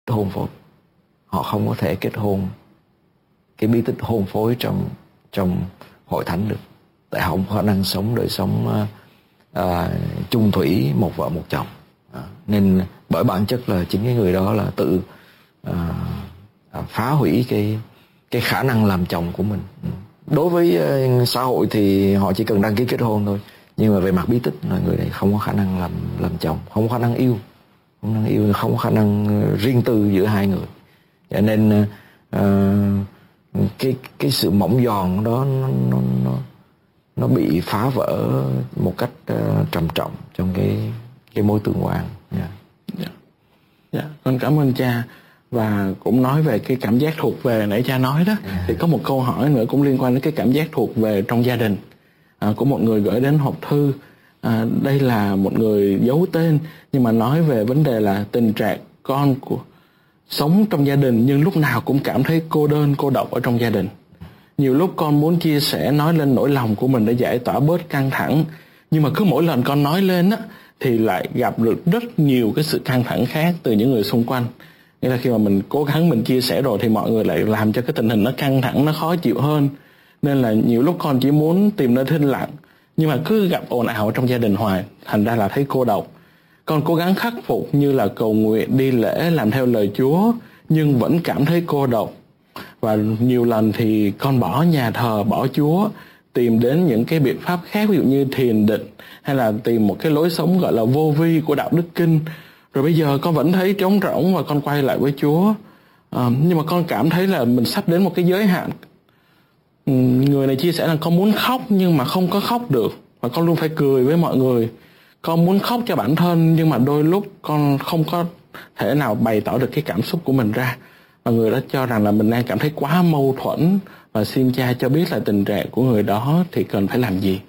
hôn phối. Họ không có thể kết hôn cái bí tích hôn phối trong hội thánh được, tại họ không có khả năng sống đời sống chung thủy một vợ một chồng. Nên bởi bản chất là chính cái người đó là tự phá hủy cái khả năng làm chồng của mình. Đối với xã hội thì họ chỉ cần đăng ký kết hôn thôi, nhưng mà về mặt bí tích là người này không có khả năng làm chồng, không có khả năng yêu, không có khả năng riêng tư giữa hai người. Cho nên cái sự mỏng giòn đó nó bị phá vỡ một cách trầm trọng trong cái mối tương quan. Con cảm ơn cha. Và cũng nói về cái cảm giác thuộc về nãy cha nói đó, thì có một câu hỏi nữa cũng liên quan đến cái cảm giác thuộc về trong gia đình của một người gửi đến hộp thư. Đây là một người giấu tên, nhưng mà nói về vấn đề là tình trạng con của sống trong gia đình nhưng lúc nào cũng cảm thấy cô đơn, cô độc ở trong gia đình. Nhiều lúc con muốn chia sẻ, nói lên nỗi lòng của mình để giải tỏa bớt căng thẳng, nhưng mà cứ mỗi lần con nói lên á thì lại gặp được rất nhiều cái sự căng thẳng khác từ những người xung quanh. Nghĩa là khi mà mình cố gắng mình chia sẻ rồi thì mọi người lại làm cho cái tình hình nó căng thẳng, nó khó chịu hơn. Nên là nhiều lúc con chỉ muốn tìm nơi thinh lặng, nhưng mà cứ gặp ồn ào ở trong gia đình hoài, thành ra là thấy cô độc. Con cố gắng khắc phục như là cầu nguyện, đi lễ, làm theo lời Chúa, nhưng vẫn cảm thấy cô độc. Và nhiều lần thì con bỏ nhà thờ, bỏ Chúa, tìm đến những cái biện pháp khác, ví dụ như thiền định, hay là tìm một cái lối sống gọi là vô vi của đạo đức kinh. Rồi bây giờ con vẫn thấy trống rỗng và con quay lại với Chúa. Nhưng mà con cảm thấy là mình sắp đến một cái giới hạn. Người này chia sẻ là con muốn khóc nhưng mà không có khóc được, và con luôn phải cười với mọi người. Con muốn khóc cho bản thân, nhưng mà đôi lúc con không có thể nào bày tỏ được cái cảm xúc của mình ra. Và người đó cho rằng là mình đang cảm thấy quá mâu thuẫn, và xin cha cho biết là tình trạng của người đó thì cần phải làm gì.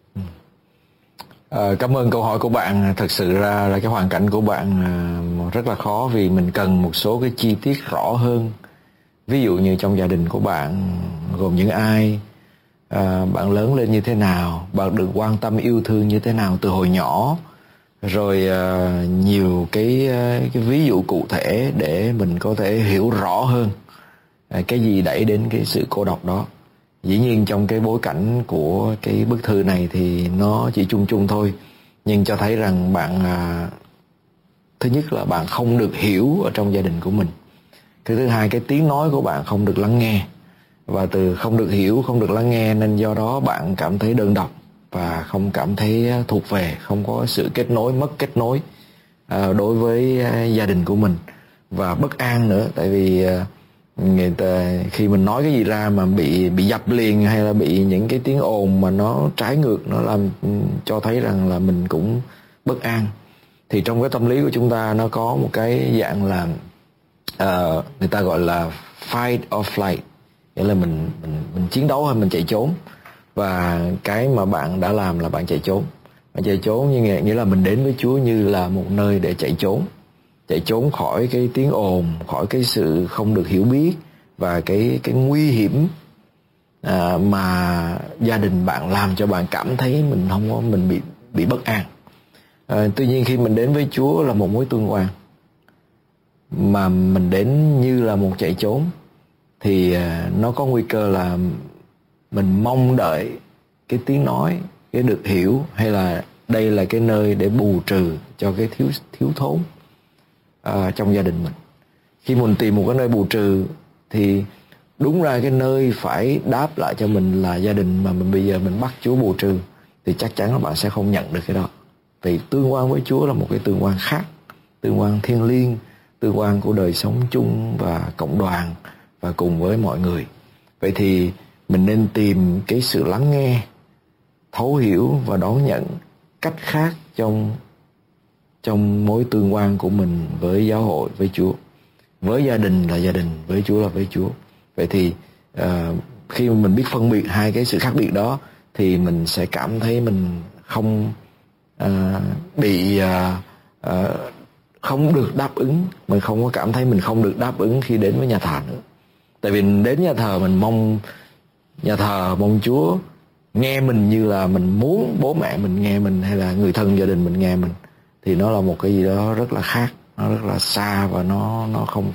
Cảm ơn câu hỏi của bạn. Thật sự ra là cái hoàn cảnh của bạn rất là khó, vì mình cần một số cái chi tiết rõ hơn. Ví dụ như trong gia đình của bạn gồm những ai, bạn lớn lên như thế nào, bạn được quan tâm yêu thương như thế nào từ hồi nhỏ, rồi nhiều cái ví dụ cụ thể để mình có thể hiểu rõ hơn cái gì đẩy đến cái sự cô độc đó. Dĩ nhiên trong cái bối cảnh của cái bức thư này thì nó chỉ chung chung thôi, nhưng cho thấy rằng bạn thứ nhất là bạn không được hiểu ở trong gia đình của mình. Cái thứ hai, cái tiếng nói của bạn không được lắng nghe. Và từ không được hiểu, không được lắng nghe nên do đó bạn cảm thấy đơn độc và không cảm thấy thuộc về, không có sự kết nối, mất kết nối đối với gia đình của mình, và bất an nữa. Tại vì người ta khi mình nói cái gì ra mà bị dập liền, hay là bị những cái tiếng ồn mà nó trái ngược, nó làm cho thấy rằng là mình cũng bất an. Thì trong cái tâm lý của chúng ta nó có một cái dạng là người ta gọi là fight or flight, nghĩa là mình chiến đấu hay mình chạy trốn. Và cái mà bạn đã làm là bạn chạy trốn. Bạn chạy trốn nghĩa là mình đến với Chúa như là một nơi để chạy trốn khỏi cái tiếng ồn, khỏi cái sự không được hiểu biết và cái nguy hiểm mà gia đình bạn làm cho bạn cảm thấy mình bị bất an. Tuy nhiên khi mình đến với Chúa là một mối tương quan, mà mình đến như là một chạy trốn, thì nó có nguy cơ là mình mong đợi cái tiếng nói, cái được hiểu, hay là đây là cái nơi để bù trừ cho cái thiếu thốn trong gia đình mình. Khi mình tìm một cái nơi bù trừ thì đúng ra cái nơi phải đáp lại cho mình là gia đình, mà bây giờ mình bắt Chúa bù trừ thì chắc chắn là bạn sẽ không nhận được cái đó. Vì tương quan với Chúa là một cái tương quan khác, tương quan thiêng liêng, tương quan của đời sống chung và cộng đoàn và cùng với mọi người. Vậy thì mình nên tìm cái sự lắng nghe, thấu hiểu và đón nhận cách khác trong mối tương quan của mình với giáo hội, với Chúa. Với gia đình là gia đình, với Chúa là với Chúa. Vậy thì khi mà mình biết phân biệt hai cái sự khác biệt đó thì mình sẽ cảm thấy mình không không được đáp ứng. Mình không có cảm thấy mình không được đáp ứng khi đến với nhà thờ nữa. Tại vì đến nhà thờ mình mong nhà thờ, mong Chúa nghe mình như là mình muốn bố mẹ mình nghe mình, hay là người thân gia đình mình nghe mình, thì nó là một cái gì đó rất là khác. nó rất là xa và nó không